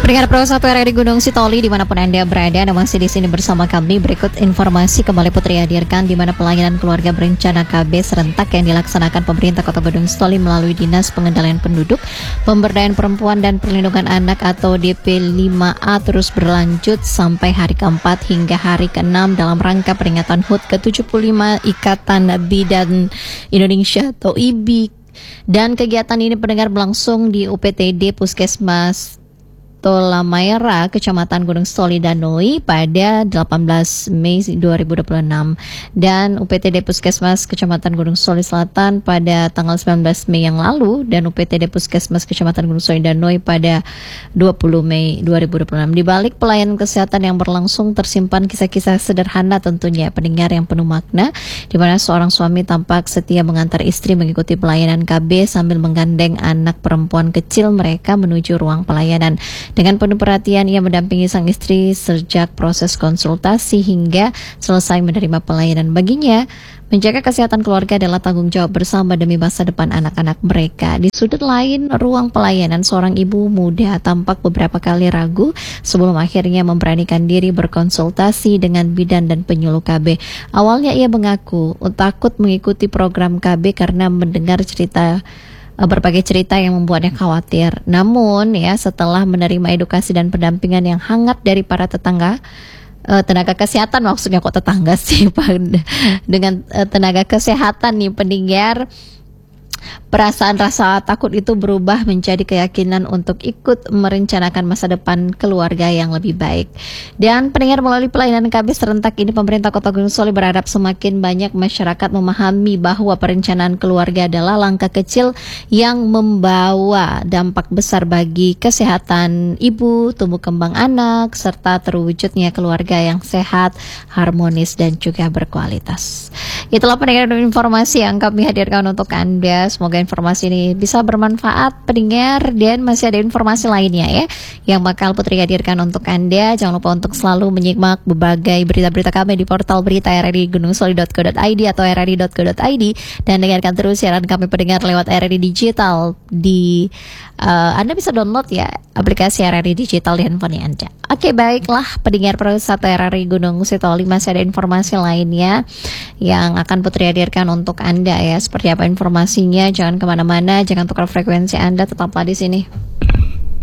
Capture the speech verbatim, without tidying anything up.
Pendengar Pro satu R R I Gunung Sitoli dimanapun Anda berada, Anda masih di sini bersama kami. Berikut informasi kembali Putri hadirkan di mana pelayanan keluarga berencana K B serentak yang dilaksanakan pemerintah Kota Gunung Sitoli melalui Dinas Pengendalian Penduduk, Pemberdayaan Perempuan dan Perlindungan Anak atau D P lima A terus berlanjut sampai hari keempat hingga hari keenam dalam rangka peringatan H U T ke tujuh puluh lima Ikatan Bidan Indonesia atau I B I. Dan kegiatan ini pendengar berlangsung di U P T D Puskesmas Tolamaera, Kecamatan Gunung Sitoli Danoi pada delapan belas Mei dua ribu dua puluh enam dan U P T D Puskesmas Kecamatan Gunung Sitoli Selatan pada tanggal sembilan belas Mei yang lalu dan U P T D Puskesmas Kecamatan Gunung Sitoli Danoi pada dua puluh Mei dua ribu dua puluh enam. Di balik pelayanan kesehatan yang berlangsung tersimpan kisah-kisah sederhana tentunya pendengar yang penuh makna, di mana seorang suami tampak setia mengantar istri mengikuti pelayanan K B sambil menggandeng anak perempuan kecil mereka menuju ruang pelayanan. Dengan penuh perhatian ia mendampingi sang istri sejak proses konsultasi hingga selesai menerima pelayanan. Baginya, menjaga kesehatan keluarga adalah tanggung jawab bersama demi masa depan anak-anak mereka. Di sudut lain ruang pelayanan, seorang ibu muda tampak beberapa kali ragu sebelum akhirnya memberanikan diri berkonsultasi dengan bidan dan penyuluh K B. Awalnya ia mengaku takut mengikuti program K B karena mendengar cerita berbagai cerita yang membuatnya khawatir. Namun ya setelah menerima edukasi dan pendampingan yang hangat dari para tetangga, uh, tenaga kesehatan maksudnya kok tetangga sih Pak, dengan uh, tenaga kesehatan nih pendengar, perasaan rasa takut itu berubah menjadi keyakinan untuk ikut merencanakan masa depan keluarga yang lebih baik. Dan pendengar, melalui pelayanan K B serentak ini pemerintah Kota Gunung Sitoli berharap semakin banyak masyarakat memahami bahwa perencanaan keluarga adalah langkah kecil yang membawa dampak besar bagi kesehatan ibu, tumbuh kembang anak, serta terwujudnya keluarga yang sehat, harmonis, dan juga berkualitas. Itulah pendengar informasi yang kami hadirkan untuk Anda. Semoga informasi ini bisa bermanfaat pendengar, dan masih ada informasi lainnya ya yang bakal Putri hadirkan untuk Anda. Jangan lupa untuk selalu menyimak berbagai berita-berita kami di portal berita r r i gunung sitoli dot co dot i d atau r r i dot co dot i d, dan dengarkan terus siaran kami pendengar lewat R R I Digital di uh, Anda bisa download ya aplikasi R R I Digital di handphone Anda. Oke, baiklah pendengar Pro satu R R I Gunung Sitoli, masih ada informasi lainnya yang akan Putri hadirkan untuk Anda ya. Seperti apa informasinya? Jangan kemana-mana, jangan tukar frekuensi Anda, tetaplah di sini.